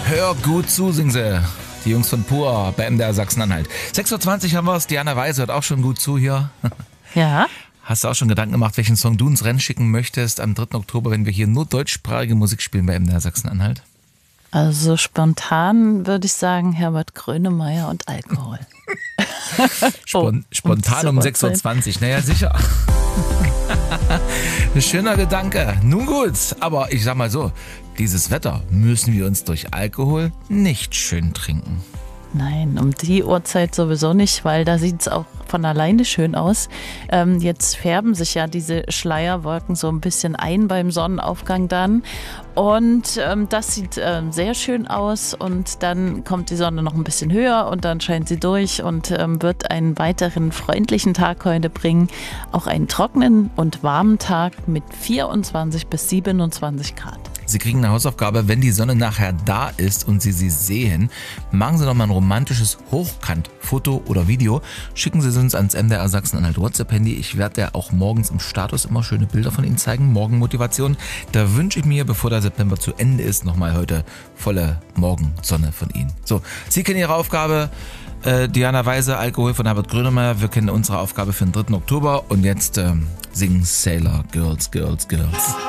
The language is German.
Hör gut zu, singen sie. Die Jungs von Pur bei MDR Sachsen-Anhalt. 6.20 Uhr haben wir es. Diana Weise hört auch schon gut zu hier. Ja. Hast du auch schon Gedanken gemacht, welchen Song du ins Rennen schicken möchtest am 3. Oktober, wenn wir hier nur deutschsprachige Musik spielen bei MDR Sachsen-Anhalt? Also spontan würde ich sagen Herbert Grönemeyer und Alkohol. Spontan um 6.20 Uhr. Naja, sicher. Ein schöner Gedanke. Nun gut, aber ich sag mal so, dieses Wetter müssen wir uns durch Alkohol nicht schön trinken. Nein, um die Uhrzeit sowieso nicht, weil da sieht es auch von alleine schön aus. Jetzt färben sich ja diese Schleierwolken so ein bisschen ein beim Sonnenaufgang dann. Und das sieht sehr schön aus und dann kommt die Sonne noch ein bisschen höher und dann scheint sie durch und wird einen weiteren freundlichen Tag heute bringen. Auch einen trockenen und warmen Tag mit 24 bis 27 Grad. Sie kriegen eine Hausaufgabe, wenn die Sonne nachher da ist und Sie sie sehen, machen Sie doch mal ein romantisches Hochkant-Foto oder Video. Schicken Sie es uns ans MDR Sachsen-Anhalt WhatsApp-Handy. Ich werde ja auch morgens im Status immer schöne Bilder von Ihnen zeigen. Morgenmotivation. Da wünsche ich mir, bevor der September zu Ende ist, nochmal heute volle Morgensonne von Ihnen. So, Sie kennen Ihre Aufgabe. Diana Weise, Alkohol von Herbert Grönemeyer. Wir kennen unsere Aufgabe für den 3. Oktober. Und jetzt singen Sailor Girls, Girls, Girls.